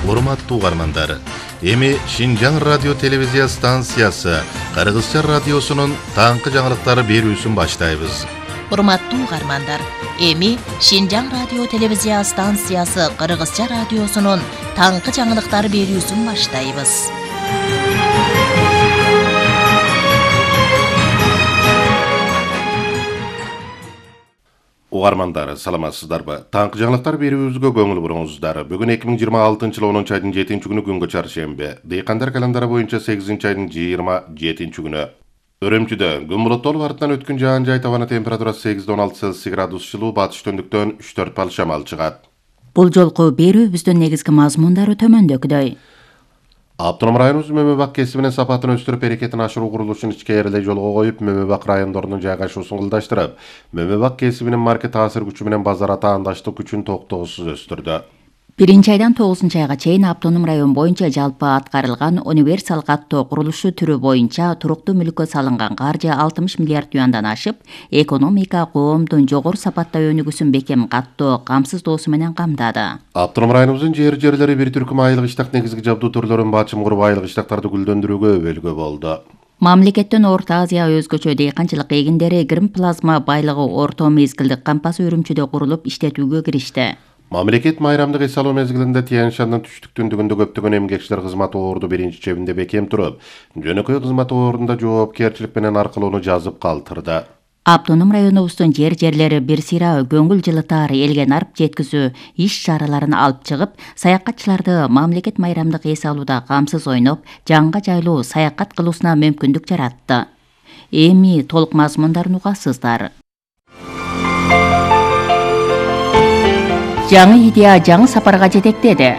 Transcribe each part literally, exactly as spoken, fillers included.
урматтуу угармандар, эми Шинжаң радио телевизия станциясы Кыргызча радиосунун таңкы жаңылыктары берүүсүн баштайбыз. Урматтуу угармандар, эми Шинжаң радио телевизия станциясы Кыргызча радиосунун таңкы жаңылыктары берүүсүн баштайбыз. Угармандар, саламатсыздарбы? Таңкы жаңылыктар берүүбүзгө көңүл буруңуздар. Бүгүн эки миң жыйырма алтынчы жылы онунчу айдын жетинчи күнү күнгө чаршембе. Дыйкандар календары боюнча сегизинчи айдын жыйырма жетинчи күнү. Өрөмчүдө күн булуттуу артынан өткөн жаан жай табаны температурасы сегизден он алты Цельсий градус жылуу, батыш төндүктөн үч төрт балл шамал чыгат. Бул жолку берүүбүздүн негизги мазмундары төмөндөгүдөй. Автоном районубуз Мөмөбак кесибинин сапатын өстүрүп, берекетин ашыруу курулушун ичкерилей жолго коюп, Мөмөбак райондорунун жайгашуусун ылдаштырып, Мөмөбак кесибинин маркет таасир күчү менен базар атаандаштык күчүн токтоосуз өстүрдү. Биринчи айдан тогузунчу айга чейин автоном район боюнча жалпы аткарылган универсал каттоо курулушу түрү боюнча туруктуу мүлккө салынган каржы алтымыш миллиард юандан ашып, экономика коомдун жогору сапатта өнүгүүсүн бекем каттоо камсыздоосу менен камдады. Автоном районубуздун жер жерлери бир түркүм айылык иштак негизги жабдуу түрлөрүн бачым куруп айылык иштактарды гүлдөндүрүүгө өбөлгө болду. Мамлекеттен Орто Азия өзгөчө дейканчылык эгиндери грим плазма байлыгы орто мезгилдик кампасы Өрөмчүдө курулуп иштетүүгө киришти. Мамлекет майрамдык эс алуу мезгилинде Тянь-Шаньдын түштүк-түндүгүндө көптөгөн эмгекчилер кызмат орду биринчи чебинде бекем туруп, жөнөкөй кызмат ордунда жоопкерчилик менен аркылоону жазып калтырды. Автоном районубуздун жер жерлери бир сыйра көңүл жылытар элге нарп жеткизүү иш-чараларын алып чыгып, саякатчыларды мамлекет майрамдык эс алууда камсыз ойноп, жанга жайлуу саякат кылуусуна мүмкүндүк жаратты. Эми толук мазмундарын угасыздар. Жаңы идея жаңы сапарга жетектеди.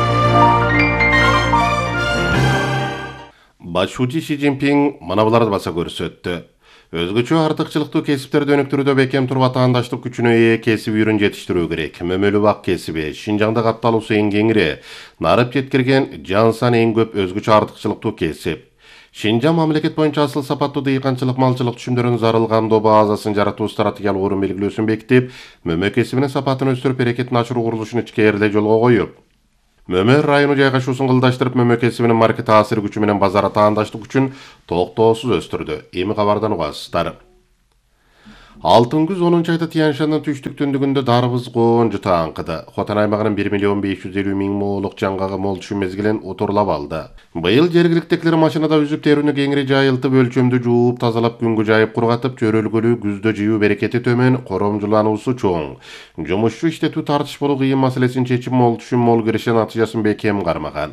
Башчы Си Цзиньпин мына буларды баса көрсөттү. Өзгөчө артыкчылыктуу кесиптерди өнүктүрүүдө бекем туруп атаандаштык күчүнө ээ кесип үйрөн жетиштирүү керек. Мөмөлүбак кесиби Шинжаңда катталуусу эң кеңири, нарып жеткирген жан саны эң көп өзгөчө артыкчылыктуу кесип. Шинжаң мамлекет боюнча асыл сапаттуу дыйканчылык малчылык түшүмдөрүнүн зарылгандоо базасын жаратуу стратегиялык орун белгилөөсүн бекитип, мөмө кесибинин сапатын өстүрүп, берекетин ашыруу курулушун ичкерилей жолго коюп, Мөмө району жайгашуусун кылдаштырып, мөмө кесибинин маркет таасир күчү менен базар атаандаштык күчүн токтоосуз өстүрдү. Эми кабардан угасыздар. Алтын күз онунчу айда Тянь-Шаньдын түштүк-түндүгүндө дарбыз коон жыты аңкыды. Хотан аймагынын бир миллион беш жүз элүү миң моолук жаңгагы мол түшүм мезгилин утурлап алды. Быйыл жергиликтегилер машинада үзүп терүүнү кеңири жайылтып, өлчөмдү жууп, тазалап, күнгө жайып кургатып, жөрөлгөлүү күздө жыйуу берекети төмөн, коромжулануусу чоң. Жумушчу иштетүү тартыш болуу кыйын маселесин чечип, мол түшүм, мол киреше натыйжасын бекем кармаган.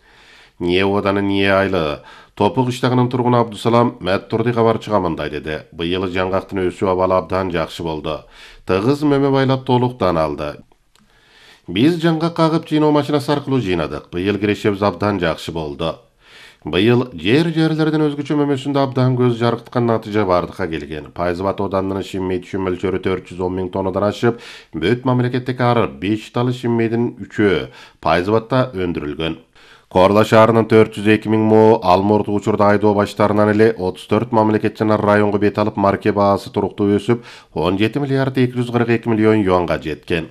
Ниэ оданы ниэ айлы. Топук иштагынын тургуну Абдусалам Мәттурди кабарчыга мындай деди. Быйыл жаңгактын өсүү абалы абдан жакшы болду. Тыгыз мөмө байлап толуктан алды. Биз жаңгак кагып жыйноо машинасы аркылуу жыйнадык. Быйыл кирешебиз абдан жакшы болду. Быйыл жер жерлерден өзгөчө мөмөсүндө абдан көз жарыктыкан натыйжа бардыкка келген. Пайызбат оданынын шиммей түшүм мөлчөрү төрт жүз он миң тоннадан ашып, бөт мамлекеттеги ар беш талы шиммейдин үчөө пайызбатта өндүрүлгөн. Корла шаарынын төрт жүз эки миң мо алмурдук учурда айдоо баштарынан эле отуз төрт мамлекет жана районго бет алып, марке баасы туруктуу өсүп, он жети миллиард эки жүз кырк эки миллион юанга жеткен.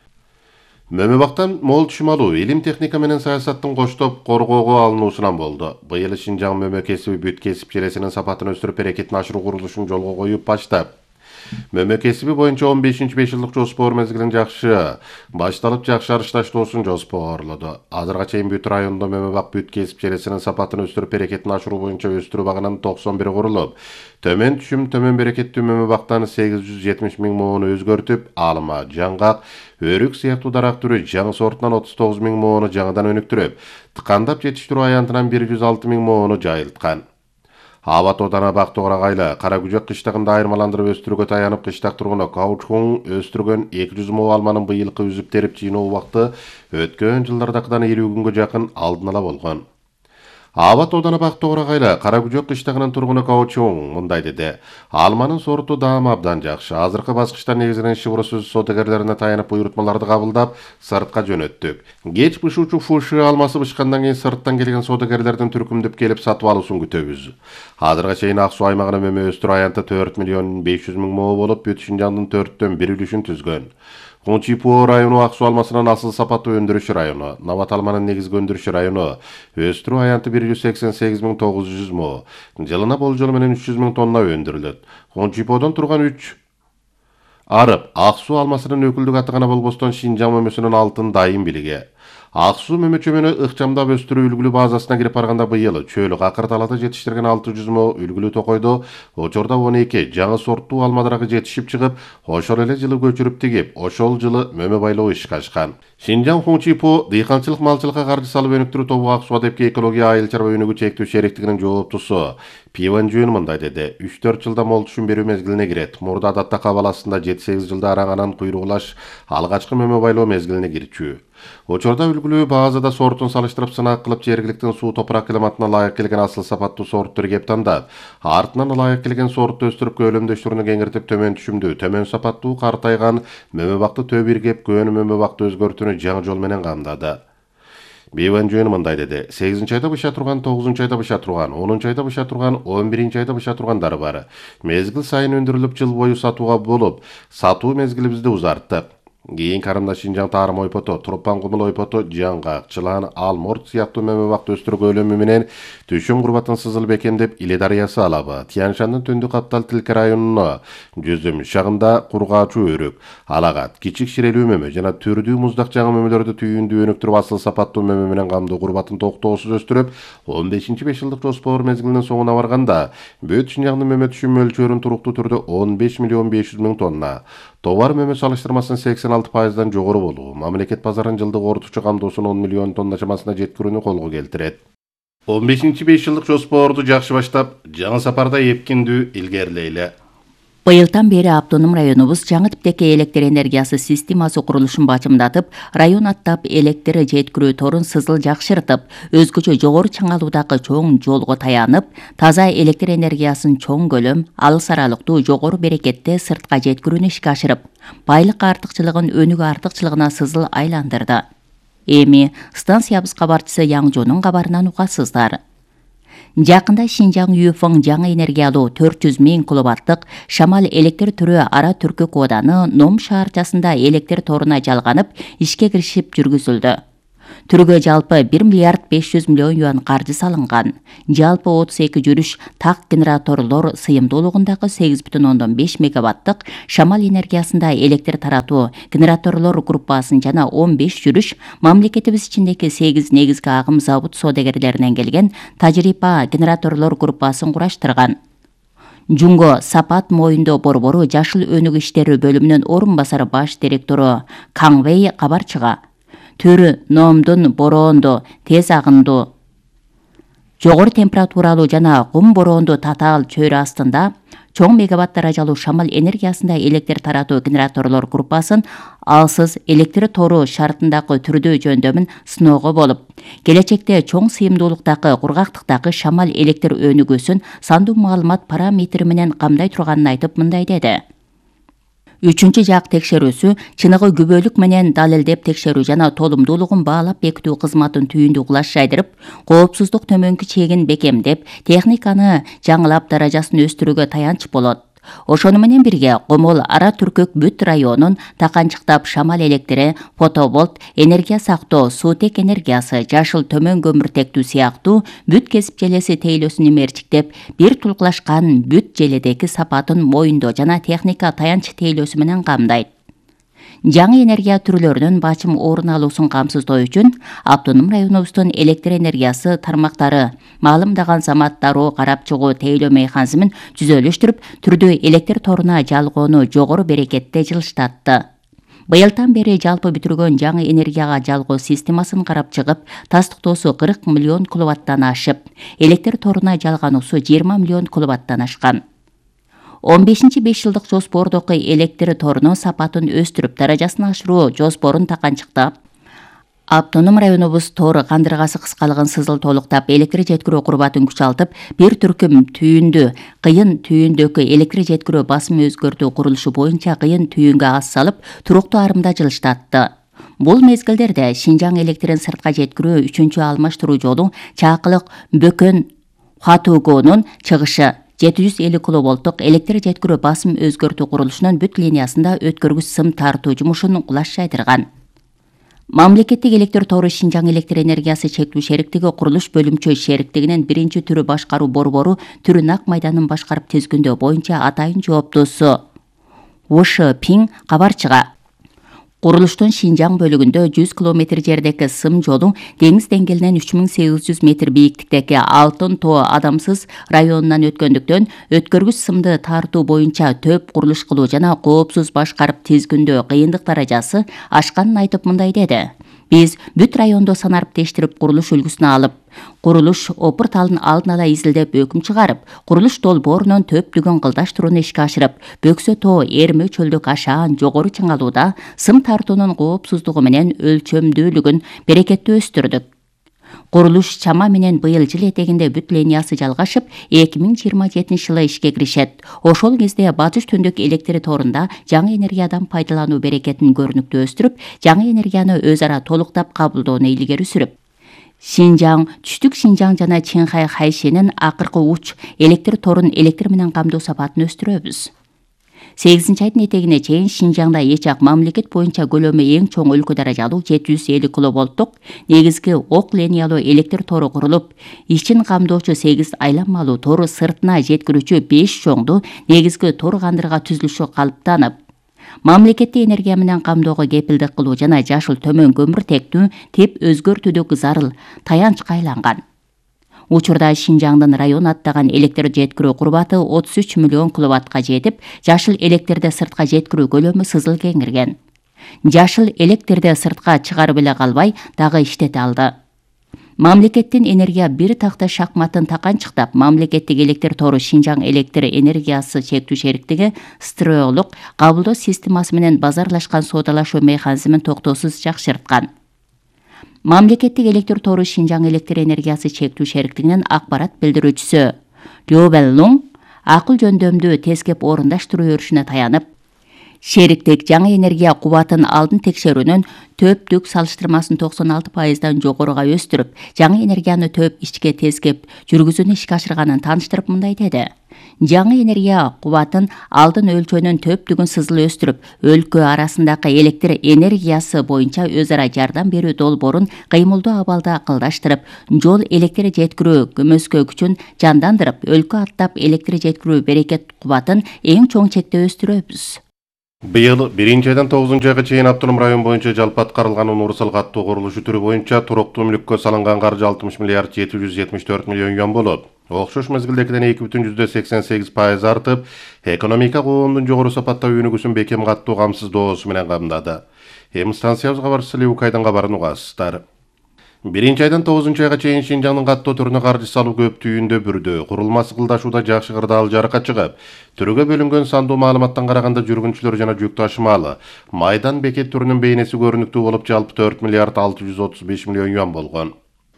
Мөмөбактан мол түшүм алуу, илим техника менен саясаттын коштоп коргоого алынуусунан болду. Быйыл Шинжаң мөмө кесиби бүт кесип желесинин сапатын өстүрүп, берекетин ашыруу курулушун жолго коюп баштап, мөмө кесиби боюнча он бешинчи беш жылдык жоспор мезгилин жакшы башталып, жакшы арышташтоосун жоспорлоду. Азырга чейин бүт райондо мөмөбак бүт кесип желесинин сапатын өстүрүп, берекетин ашыруу боюнча өстүрүү багынан токсон бир курулуп, төмөн түшүм, төмөн берекеттүү мөмөбактан сегиз жүз жетимиш миң моону өзгөртүп, алма, жаңгак, өрүк сыяктуу дарак түрү жаңы сортунан отуз тогуз миң моону жаңыдан өнүктүрүп, тыкандап жетиштирүү аянтынан бир жүз алты миң моону жайылткан. Абат одана бактыгыра кайла Карагүжөк кыштагында айырмаландырып өстүрүүгө таянып, кыштак тургуну Каучхун өстүргөн эки жүз мо алманын быйылкы үзүп терип жыйноо убакыты өткөн жылдардакыдан элүү күнгө жакын алдын ала болгон. Абат одана бактыгыра кайла Карагүжөк кыштагынын тургуну Каучхун мындай деди. Алманын сорту даамы абдан жакшы. Азыркы баскычта негизинен Шыбыр сөз содагерлерине таянып, буйрутмаларды кабылдап, сыртка жөнөттүк. Кеч бышуучу фуши алмасы бышкандан кийин сырттан келген содагерлердин түркүмдөп келип сатып алуусун күтөбүз. Азырга чейин Ак Суу аймагынын мөмө өстүрүү аянты төрт миллион беш жүз миң мо болуп, бүт Шинжаңдын төрттөн бир үлүшүн түзгөн. Хончипо району Ак Суу алмасынын асыл сапаттуу өндүрүш району, Набат алманын негизги өндүрүш району, өстүрүү аянты бир жүз сексен сегиз миң тогуз жүз мо, жылына болжол менен үч жүз миң тонна өндүрүлөт. Хончиподон турган үч арып Ак Суу алмасынын өкүлдүк аты гана болбостон Шинжаң мөмөсүнүн алтын дайым билиги. Ак Суу мөмө чөмөнү ыкчамдап өстүрүү үлгүлүү базасына кирип барганда быйыл чөөлүк акыр талаада жетиштирген алты жүз мо үлгүлүү токойдо очордо он эки жаңы сорттуу алма дарагы жетишип чыгып, ошол эле жылы көчүрүп тигип, ошол жылы мөмө байлоо ишке ашкан. Шинжаң Хончипо дыйканчылык малчылыкка каржы салып өнүктүрүү тобу Ак Суу Адепке экология айыл чарба өнүгүү чектүү шериктигинин жооптусу Пиван Жөн мындай деди: үч төрт жылда мол түшүм берүү мезгилине кирет. Мурда адатта кабыл астында жети сегиз жылда араңанан куйругулаш алгачкы мөмө байлоо мезгилине кирчү. Очорда үлгүлүү базада сортун салыштырып сынак кылып жергиликтин суу топурак климатына ылайык келген асыл сапаттуу сорттор кеп тандап, артынан ылайык келген сорту өстүрүп көлөмдөштүрүүнү кеңиртип төмөн түшүмдүү, төмөн сапаттуу картайган мөмө бакты төбүр кеп көөнү мөмө бакты өзгөртүүнү жаңы жол менен камдады. Бейван Жөн мындай деди: сегизинчи айда быша турган, тогузунчу айда быша турган, онунчу айда быша турган, он биринчи айда быша тургандары бар. Мезгил сайын өндүрүлүп жыл бою сатууга болуп, сатуу мезгилибизди узарттык. Кийин карымда Шинжаң Тарым ойпото, Турпан Кумул ойпото, Жаңгак, Чылан, Алморт сыяктуу мөмө бакты өстүрүү көлөмү менен түшүм курбатын сызыл бекемдеп Иле дарыясы алабы, Тяншандын түндүк каптал Тилке районуна Жүзүм шагында кургаачу өрүк, Алагат, Кичик Ширелүү мөмө жана түрдүү муздак жаңы мөмөлөрдү түйүндүү өнүктүрүп асыл сапаттуу мөмө менен камдоо курбатын токтоосуз өстүрүп, он бешинчи беш жылдык жоспор мезгилинин соңуна барганда бүт Шинжаңдын мөмө түшүм мөлчөрүн туруктуу түрдө он беш миллион беш жүз миң тонна, товар мөмө салыштырмасын сексен алты пайыздан жогору болуу, мамлекет базарын жылдык орточо камдоосун он миллион тонна чамасына жеткирүүнү колго келтирет. он бешинчи беш жылдык жоспорду жакшы баштап, жаңы сапарда эпкиндүү илгерилейле. Быйылдан бери автоном районубуз жаңы типтеги электр энергиясы системасы курулушун бачымдатып, район аттап электр жеткирүү торун сызыл жакшыртып, өзгөчө жогору чыңалуудагы чоң жолго таянып, таза электр энергиясын чоң көлөм, алыс аралыктуу жогору берекетте сыртка жеткирүүнү ишке ашырып, байлык артыкчылыгын өнүк артыкчылыгына сызыл айландырды. Эми станциябыз кабарчысы Яңжонун кабарынан угасыздар. Жакында Шинжаң Юфоң жаңы энергиялуу төрт жүз миң киловаттык шамал электр түрү Ара Түркүк ооданы Ном шаарчасында электр торуна жалганып, ишке киришип жүргүзүлдү. Түргө жалпы бир миллиард беш жүз миллион юан каржы салынган. Жалпы отуз эки жүрүш так генераторлор сыйымдуулугундагы сегиз бүтүн ондон беш мегаваттык шамал энергиясында электр таратуу генераторлор группасын жана он беш жүрүш мамлекетибиз ичиндеги сегиз негизги агым завод соодагерлеринен келген тажрыйба генераторлор группасын кураштырган. Жунго Сапат моюндо борбору жашыл өнүк иштери бөлүмүнүн орун басары баш директору Каңвей кабарчыга түрү Номдун бороондо тез агындуу, жогору температуралуу жана кум бороондо татаал чөйрө астында чоң мегаватт даражалуу шамал энергиясында электр таратуу генераторлор группасын алсыз электр тору шартындагы түрдүү жөндөмүн сыноого болуп, келечекте чоң сыйымдуулуктагы кургактыктагы шамал электр өнүгүүсүн сандуу маалымат параметри менен камдай турганын айтып мындай деди: Үчүнчү жак текшерүүсү чыныгы күбөлүк менен далилдеп текшерүү жана толумдуулугун баалап бекитүү кызматын түйүндүү кулаш жайдырып, коопсуздук төмөнкү чегин бекемдеп, техниканы жаңылап даражасын өстүрүүгө таянч болот. Ошону менен бирге Комол Ара Түркүк бүт районун таканчыктап шамал электри, фотоболт, энергия сактоо, суутек энергиясы, жашыл төмөн көмүртектүү сыяктуу бүт кесип желеси тейлөөсүн мерчиктеп, бир тулкулашкан бүт желедеги сапатын моюндоо жана техника таянч тейлөөсү менен камдайт. Жаңы энергия түрлөрүнүн бачым орун алуусун камсыздоо үчүн автоном районубуздун электр энергиясы тармактары маалымдаган замат дароо карап чыгуу тейлөө механизмин түзөлүштүрүп, түрдүү электр торуна жалгоону жогору берекетте жылыштатты. Быйылдан бери жалпы бүтүргөн жаңы энергияга жалгоо системасын карап чыгып, тастыктоосу кырк миллион киловаттан ашып, электр торуна жалгануусу жыйырма миллион киловаттан ашкан. он бешинчи беш жылдык жоспордогу электр торунун сапатын өстүрүп, даражасын ашыруу жоспорун таканчыктап, автоном районубуз тор кандыргасы кыскалыгын сызыл толуктап, электр жеткирүү курбатын күчалтып, бир түркүм түйүндү кыйын түйүндөгү электр жеткирүү басым өзгөртүү курулушу боюнча кыйын түйүнгө ас салып, туруктуу арымда жылыштатты. Бул мезгилдерде Шинжаң электрин сыртка жеткирүү үчүнчү алмаштыруу жолу Чакылык Бөкөн Хатугонун чыгышы жети жүз элүү киловольттук электр жеткирүү басым өзгөртүү курулушунун бүт линиясында өткөргүч сым тартуу жумушун кулаш жайдырган. Мамлекеттик электр тору Шинжаң электр энергиясы чектүү шериктиги курулуш бөлүмчө шериктигинин биринчи түрү башкаруу борбору түрүн ак майданын башкарып тизгүндөө боюнча атайын жооптуусу Ошо Пиң кабарчыга курулуштун Шинжаң бөлүгүндө жүз километр жердеги сым жолу деңиз деңгээлинен үч миң сегиз жүз метр бийиктиктеги Алтын Тоо адамсыз районунан өткөндүктөн өткөргүч сымды тартуу боюнча төп курулуш кылуу жана коопсуз башкарып тизгүндөө кыйындык даражасы ашканын айтып мындай деди. Биз бүт райондо санарып тештирип курулуш үлгүсүн алып, курулуш опурталын алдын ала изилдеп өкүм чыгарып, курулуш долбоорунун төптүгүн кылдаштырууну ишке ашырып, Бөксө тоо Эрме чөлдүк ашаан жогору чыңалууда сым тартуунун коопсуздугу менен өлчөмдүүлүгүн берекеттүү өстүрдүк. Курулуш чама менен быйыл жыл этегинде бүт линиясы жалгашып, эки миң жыйырма жетинчи жылы ишке киришет. Ошол кезде батыш түндүк электр торунда жаңы энергиядан пайдалануу берекетин көрүнүктүү өстүрүп, жаңы энергияны өз ара толуктап кабылдоону илгери сүрүп, Шинжаң, Түштүк Шинжаң жана Чыңхай Хайшенин акыркы уч электр торун электр менен камдоо сапатын өстүрөбүз. сегизинчи айдын этегине чейин Шинжаңда эч ак мамлекет боюнча көлөмү эң чоң өлкө даражалуу жети жүз элүү киловольттук негизги ок линиялуу электр тору курулуп, ичин камдоочу сегиз айланмалуу тору сыртына жеткирүүчү беш чоңду негизги тор кандырга түзүлүшү калыптанып, мамлекеттик энергия менен камдоого кепилдик кылуу жана жашыл төмөн көмүртектүү тип өзгөртүүдө зарыл таянчка айланган. Учурда Шинжаңдын район аттаган электр жеткирүү курбаты отуз үч миллион киловаттка жетип, жашыл электрди сыртка жеткирүү көлөмү сызыл кеңирген. Жашыл электрди сыртка чыгарып эле калбай, дагы иштете алды. Мамлекеттин энергия бир такта шахматын таканчыктап, мамлекеттик электр тору Шинжаң электр энергиясы чектүү шериктиги строолук кабылдоо системасы менен базарлашкан соодалашуу механизмин токтоосуз жакшырткан. Мамлекеттик электр тору Шинжаң электр энергиясы чектүү шериктигинин акпарат билдирүүчүсү Лю Бэллуң акыл жөндөмдүү тескеп орундаштыруу өрүшүнө таянып, шериктик жаңы энергия кубатын алдын текшерүүнүн төптүк салыштырмасын токсон алты пайыздан жогоруга өстүрүп, жаңы энергияны төп ичке тескеп жүргүзүүнү ишке ашырганын тааныштырып мындай деди. Жаңы энергия кубатын алдын өлчөөнүн төптүгүн сызыл өстүрүп, өлкө арасындагы электр энергиясы боюнча өз ара жардам берүү долбоорун кыймылдуу абалда кылдаштырып, жол электр жеткирүү көмөскө күчүн жандандырып, өлкө аттап электр жеткирүү берекет кубатын эң чоң чекте өстүрөбүз. Быйыл биринчи айдан тогузунчу айга чейин Автоном район боюнча жалпы аткарылган универсал каттоо курулушу түрү боюнча туруктуу мүлүккө салынган каржы алтымыш миллиард жети жүз жетимиш төрт миллион юан болуп, окшош мезгилдегиден эки бүтүн жүздөн сексен сегиз пайыз артып, экономика коомдун жогору сапаттагы өнүгүүсүн бекем каттоо камсыздоосу менен камдады. Эми станциябыз кабарчысы Леукайдын кабарын угасыздар. Биринчи айдан тогузунчу айга чейин Шинжаңдын каттоо түрүнө каржы салуу көптүүндө бүрдү. Курулма сыкылдашууда жакшы кырдаал жарыкка чыгып, түрүгө бөлүнгөн сандуу маалыматтан караганда жүргүнчүлөр жана жүк ташымалы майдан бекет түрүнүн бейнеси көрүнүктүү болуп, жалпы төрт миллиард алты жүз отуз беш миллион юан болгон.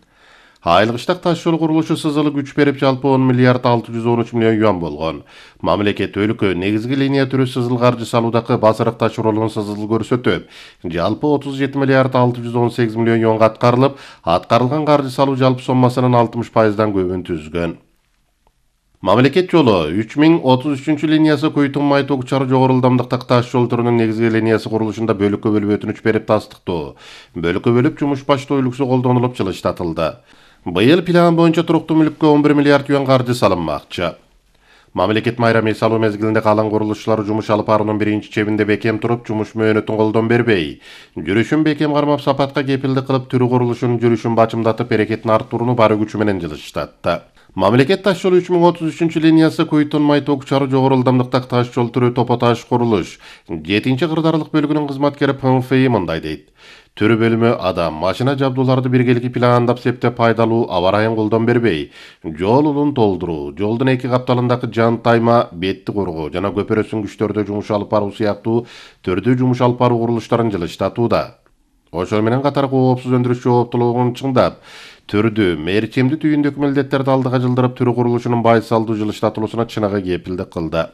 Айылгыштак таш жол курулушу сызылы күч берип, жалпы он миллиард алты жүз он үч миллион юан болгон. Мамлекет өлкө негизги линия түрү сызыл каржы салуудагы базарык таш жолунун сызыл көрсөтөт. Жалпы отуз жети миллиард алты жүз он сегиз миллион юанга аткарылып, аткарылган каржы салуу жалпы соммасынын алтымыш пайыздан көбүн түзгөн. Мамлекет жолу үч миң отуз үчүнчү линиясы Көйтүн Майток чары жогору ылдамдыктагы таш жол түрүнүн негизги линиясы курулушунда бөлүккө бөлүп өтүнүч берип тастыктоо. Бөлүккө бөлүп жумуш баштоо үлгүсү колдонулуп жылыштатылды. Быйыл план боюнча туруктуу мүлүккө он бир миллиард юан каржы салынмакчы. Мамлекет майрам эс алуу мезгилинде калан курулушчулар жумуш алып баруунун биринчи чебинде бекем туруп, жумуш мөөнөтүн колдон бербей, жүрүшүн бекем кармап, сапатка кепилдик кылып, түрү курулушунун жүрүшүн бачымдатып, берекетин арттырууну бары күчү менен жылыштатты. Мамлекет таш жолу үч миң отуз үчүнчү линиясы Көйтүн Майток чары жогору ылдамдыктагы таш жол түрү Топо таш курулуш жетинчи кырдаарлык бөлүгүнүн кызматкери П М Ф И мындай дейт. Түрү бөлүмү адам, машина жабдууларды биргеликти пландап септеп пайдалуу, аба ырайын колдон бербей, жол улун толтуруу, жолдун эки капталындагы жан тайма, бетти коргоо жана көпөрөсүн күчтөрдө жумуш алып баруу сыяктуу түрдүү жумуш алып баруу курулуштарын жылыштатууда. Ошол менен катар коопсуз өндүрүш жооптуулугун чыңдап, түрдүү, мерчемдүү түйүндөгү милдеттерди алдыга жылдырып, түрү курулушунун байсалдуу жылыштатылуусуна чыныгы кепилдик кылды.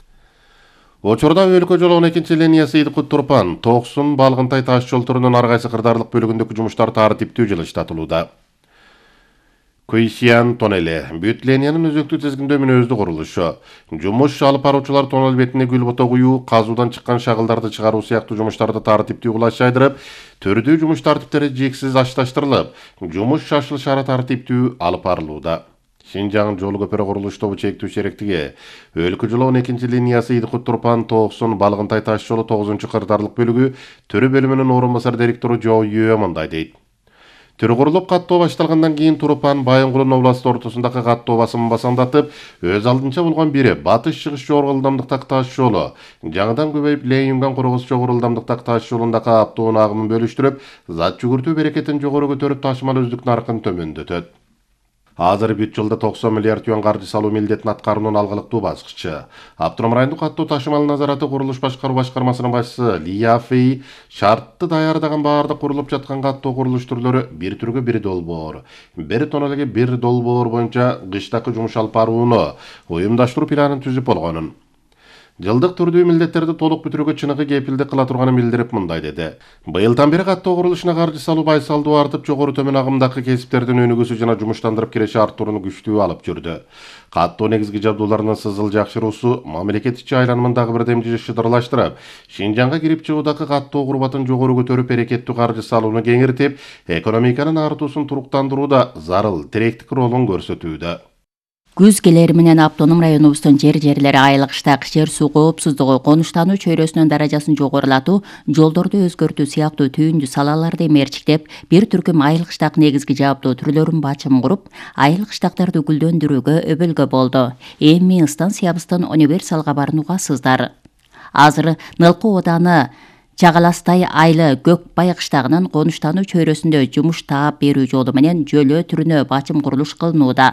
Учурда өлкө жолу он экинчи линиясы Идкут Турпан, Токсун, Балгынтай таш жол түрүнүн ар кайсы кырдаарлык бөлүгүндөгү жумуштар тартиптүү жылыштатылууда. Kuisian toneli, бүт линиянын өзөктүү тизгиндөө мүнөздүү курулушу. Жумуш алып баруучулар тоннел бетине гүл бото куюу, казуудан чыккан шагылдарды чыгаруу сыяктуу жумуштарды тартиптүү кулашайдырып, түрдүү жумуш тартиптери жексиз ашташтырылып, жумуш шашыл шара тартиптүү алып барылууда. Шинжаң жол көпірі құрылыш тобы чектүү шеректіге. Өлкө жолу он экинчи линиясы Идикут Турпан тоғсон Балғынтай таш жолу тогузунчу кырдаарлык бөлүгү төрү бөлүмүнүн орун басар директору Жоо Юэ мындай дейт. Түрү курулуп каттоо башталгандан кийин Турпан Байынгулун областы ортосундагы каттоо басымын басаңдатып, өз алдынча болгон бири батыш чыгыш жогорку ылдамдыктагы таш жолу, жаңыдан көбөйүп Лейюнган Кургус жогорку ылдамдыктагы таш жолундагы автоунун агымын бөлүштүрүп, зат жүгүртүү берекетин жогору көтөрүп ташымал өздүк наркын төмөндөтөт. Азыр бүт жылда токсон миллиард юан каржы салуу милдетин аткаруунун алгылыктуу баскычы. Автоном райондук каттоо ташымал назараты курулуш башкаруу башкармасынын башчысы Ли Яфей шартты даярдаган баардык курулуп жаткан каттоо курулуш түрлөрү бир түргө бир долбоор, бир тоннелге бир долбоор боюнча кыштакы жумуш алып барууну уюмдаштыруу планын түзүп болгонун. Жылдык түрдүү милдеттерди толук бүтүрүүгө чыныгы кепилдик кыла турганын билдирип мындай деди. Быйылдан бери каттоо курулушуна каржы салуу байсалдуу артып, жогору төмөн агымдагы кесиптердин өнүгүүсү жана жумуштандырып киреши арттырууну күчтүү алып жүрдү. Каттоо негизги жабдууларынын сызыл жакшыруусу мамлекет ичи айланмындагы бирдемчи шыдырлаштырып, Шинжаңга кирип чыгуудагы каттоо курбатын жогору көтөрүп берекеттүү каржы салууну кеңиртип, экономиканын артуусун туруктандырууда зарыл тиректик ролун көрсөтүүдө. Күз келери менен автоном районубуздун жер-жерлери айылгыштак жер суу коопсуздугу, конуштануу чөйрөсүнүн даражасын жогорулатуу, жолдорду өзгөртүү сыяктуу түйүндүү салаларды эмерчиктеп, бир түркүм айылгыштак негизги жабдуу түрлөрүн бачым куруп, айылгыштактарды гүлдөндүрүүгө өбөлгө болду. Эми станциябыздын универсал кабарын угасыздар. Азыр Нылкы ооданы Чагаластай айлы Көкбай кыштагынын конуштануу чөйрөсүндө жумуш таап берүү жолу менен жөлөө түрүнө бачым курулуш кылынууда.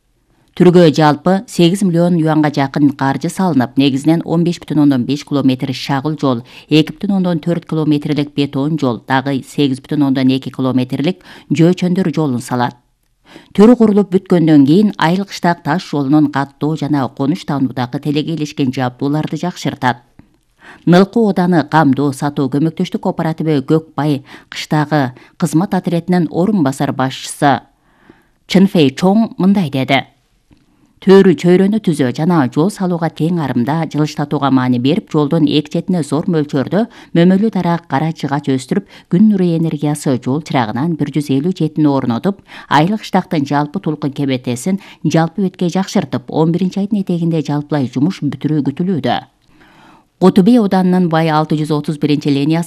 Түргө жалпы сегиз миллион юанга жакын каржы салынып, негизинен он беш бүтүн ондон беш километр шагыл жол, эки бүтүн ондон төрт километрлик бетон жол, дагы сегиз бүтүн ондон эки километрлик жөөчөндөр жолун салат. Түрү курулуп бүткөндөн кийин айылгыштак таш жолунун каттоо жана конуштануудагы телеге илишкен жабдууларды жакшыртат. Нылкы ооданы камдоо сатуу көмөктөштүк кооперативи Көкбай кыштагы кызмат отрядынын орун басар башчысы Чынфей Чоң мындай деди. Төрү чөйрөнү түзөө жана жол салууга тең арымда жылыштатууга маани берип, жолдун эки четине зор мөлчөрдө мөмөлүү дарак кара жыгач өстүрүп, күн нуру энергиясы жол чырагынан бир жүз элүү жетини орнотуп, айылгыштактын жалпы тулкын кебетесин жалпы бетке жакшыртып, он биринчи айдын этегинде жалпылай жумуш бүтүрүү күтүлүүдө. Кутубей ауданынын бай алты жүз отуз биринчи линиясы